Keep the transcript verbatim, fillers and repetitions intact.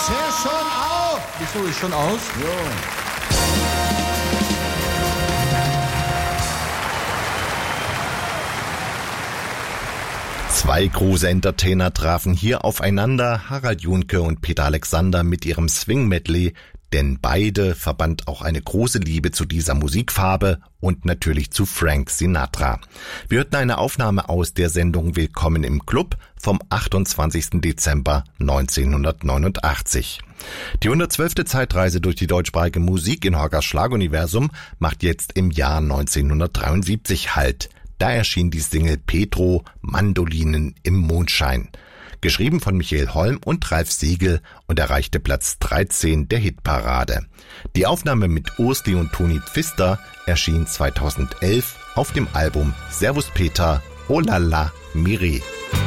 Jetzt hör schon auf! Wieso, ist schon aus? Jo. Zwei große Entertainer trafen hier aufeinander, Harald Junke und Peter Alexander mit ihrem Swing-Medley, denn beide verband auch eine große Liebe zu dieser Musikfarbe und natürlich zu Frank Sinatra. Wir hörten eine Aufnahme aus der Sendung Willkommen im Club vom achtundzwanzigsten Dezember neunzehnhundertneunundachtzig. Die hundertzwölfte Zeitreise durch die deutschsprachige Musik in Horgas Schlaguniversum macht jetzt im Jahr neunzehnhundertdreiundsiebzig Halt. Da erschien die Single Petro, Mandolinen im Mondschein. Geschrieben von Michael Holm und Ralf Siegel und erreichte Platz dreizehn der Hitparade. Die Aufnahme mit Ursli und Toni Pfister erschien zweitausendelf auf dem Album Servus Peter, Oh la la, Miri.